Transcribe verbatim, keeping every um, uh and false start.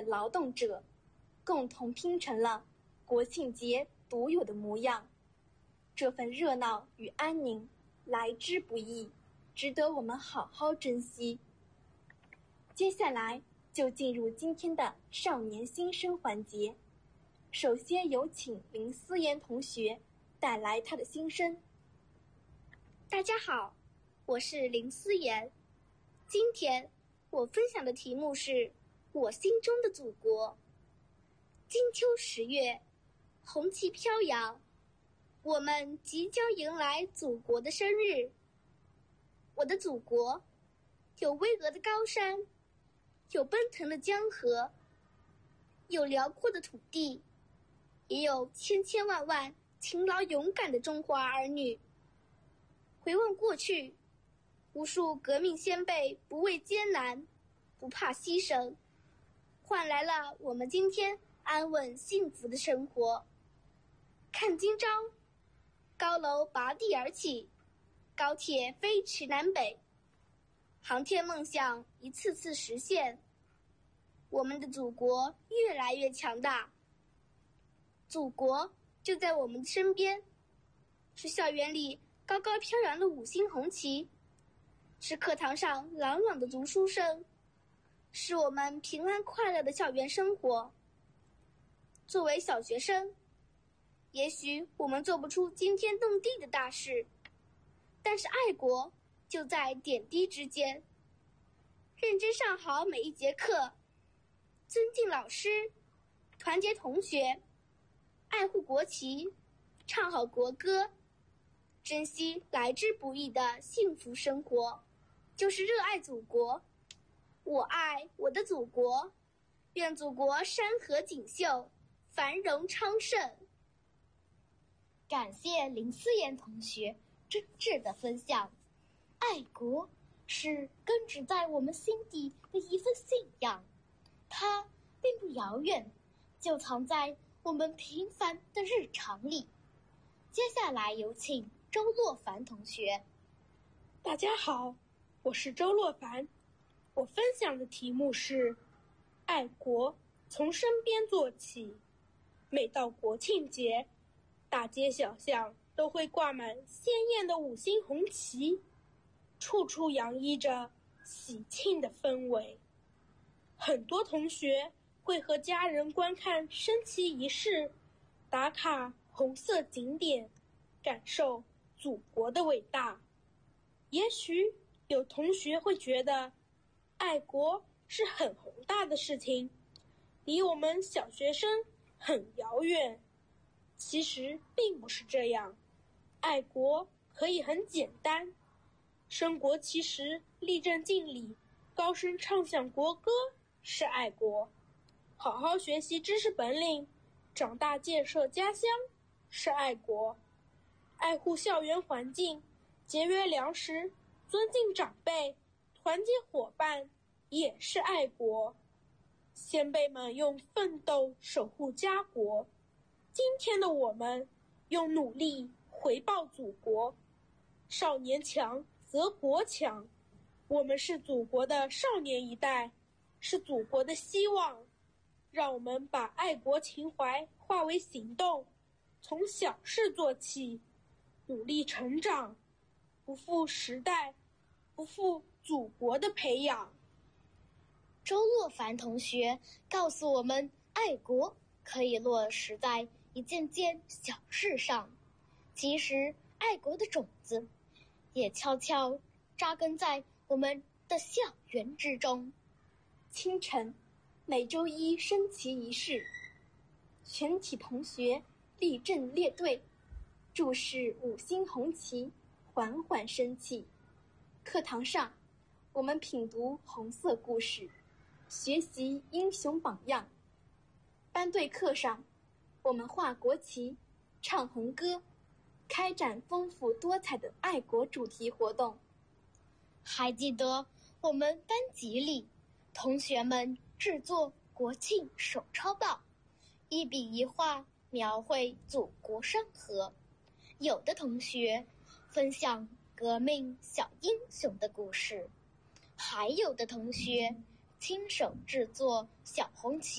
劳动者，共同拼成了国庆节独有的模样。这份热闹与安宁来之不易，值得我们好好珍惜。接下来就进入今天的少年新生环节，首先有请林思妍同学带来她的新生。 大家好，我是林思妍。今天我分享的题目是我心中的祖国。金秋十月，红旗飘扬，我们即将迎来祖国的生日。我的祖国有巍峨的高山，有奔腾的江河，有辽阔的土地，也有千千万万勤劳勇敢的中华儿女。回望过去，无数革命先辈不畏艰难，不怕牺牲，换来了我们今天安稳幸福的生活。看今朝，高楼拔地而起，高铁飞驰南北，航天梦想一次次实现，我们的祖国越来越强大。祖国就在我们的身边，是校园里高高飘扬的五星红旗，是课堂上朗朗的读书声，是我们平安快乐的校园生活。作为小学生，也许我们做不出惊天动地的大事，但是爱国就在点滴之间。认真上好每一节课，尊敬老师，团结同学，爱护国旗，唱好国歌，珍惜来之不易的幸福生活，就是热爱祖国。我爱我的祖国，愿祖国山河锦绣，繁荣昌盛。 感谢林思妍同学真挚的分享。爱国是根植在我们心底的一份信仰，它并不遥远，就藏在我们平凡的日常里。接下来有请周洛凡同学。 大家好，我是周洛凡。我分享的题目是爱国从身边做起。每到国庆节，大街小巷都会挂满鲜艳的五星红旗，处处洋溢着喜庆的氛围。很多同学会和家人观看升旗仪式，打卡红色景点，感受祖国的伟大。也许有同学会觉得爱国是很宏大的事情，离我们小学生很遥远。其实并不是这样，爱国可以很简单。升国旗时立正敬礼，高声唱响国歌是爱国。好好学习知识本领，长大建设家乡是爱国。爱护校园环境，节约粮食，尊敬长辈，团结伙伴也是爱国。先辈们用奋斗守护家国，今天的我们用努力回报祖国。少年强则国强，我们是祖国的少年一代，是祖国的希望。让我们把爱国情怀化为行动，从小事做起，努力成长，不负时代，不负祖国的培养。 周洛凡同学告诉我们，爱国可以落实在一件件小事上。其实爱国的种子也悄悄扎根在我们的校园之中。 清晨每周一升旗仪式，全体同学立正列队，注视五星红旗缓缓升起。课堂上，我们品读红色故事，学习英雄榜样。班队课上，我们画国旗，唱红歌，开展丰富多彩的爱国主题活动。 还记得我们班级里，同学们制作国庆手抄报，一笔一画描绘祖国山河。有的同学分享革命小英雄的故事，还有的同学亲手制作小红旗。